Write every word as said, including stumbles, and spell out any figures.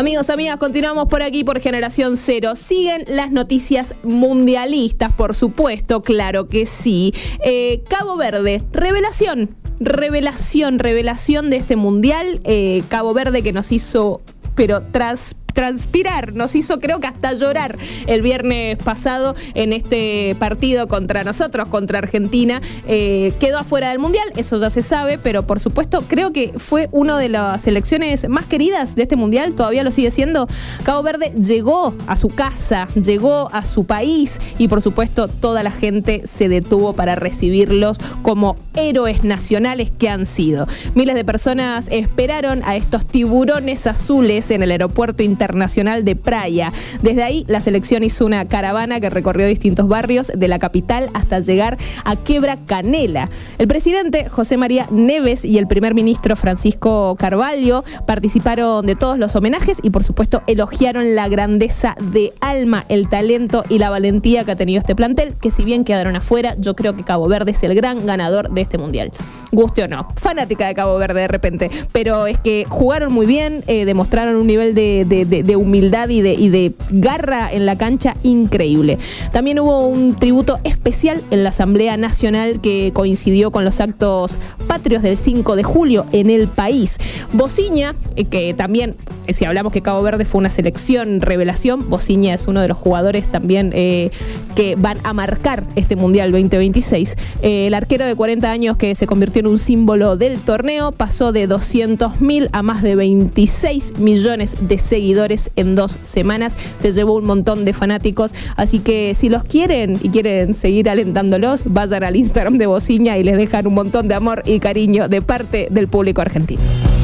Amigos, amigas, continuamos por aquí por Generación Cero. Siguen las noticias mundialistas, por supuesto, claro que sí. Eh, Cabo Verde, revelación, revelación, revelación de este mundial. Eh, Cabo Verde que nos hizo, pero tras... transpirar, nos hizo creo que hasta llorar el viernes pasado en este partido contra nosotros, contra Argentina. Eh, quedó afuera del Mundial, eso ya se sabe, pero por supuesto creo que fue una de las selecciones más queridas de este Mundial, todavía lo sigue siendo. Cabo Verde llegó a su casa, llegó a su país y por supuesto toda la gente se detuvo para recibirlos como héroes nacionales que han sido. Miles de personas esperaron a estos tiburones azules en el aeropuerto internacional Internacional de Praia. Desde ahí la selección hizo una caravana que recorrió distintos barrios de la capital hasta llegar a Quebra Canela. El presidente José María Neves y el primer ministro Francisco Carvalho participaron de todos los homenajes y por supuesto elogiaron la grandeza de alma, el talento y la valentía que ha tenido este plantel, que si bien quedaron afuera, yo creo que Cabo Verde es el gran ganador de este mundial. Guste o no, fanática de Cabo Verde de repente, pero es que jugaron muy bien, eh, demostraron un nivel de, de De, de humildad y de, y de garra en la cancha increíble. También hubo un tributo especial en la Asamblea Nacional que coincidió con los actos patrios del cinco de julio en el país. Bociña, que también, si hablamos que Cabo Verde fue una selección revelación, Bociña es uno de los jugadores también eh, que van a marcar este Mundial veinte veintiséis. Eh, el arquero de cuarenta años que se convirtió en un símbolo del torneo pasó de doscientos mil a más de veintiséis millones de seguidores en dos semanas, se llevó un montón de fanáticos, así que si los quieren y quieren seguir alentándolos, vayan al Instagram de Bociña y les dejan un montón de amor y cariño de parte del público argentino.